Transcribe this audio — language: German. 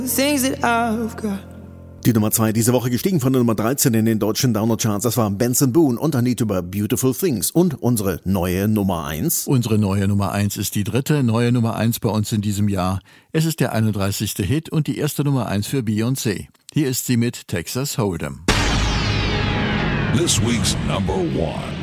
things that I've got. Die Nummer 2 diese Woche gestiegen von der Nummer 13 in den deutschen Download-Charts. Das war Benson Boone und I Need to Buy Beautiful Things. Und unsere neue Nummer 1. Unsere neue Nummer 1 ist die dritte neue Nummer 1 bei uns in diesem Jahr. Es ist der 31. Hit und die erste Nummer 1 für Beyoncé. Hier ist sie mit Texas Hold'em. This week's number 1.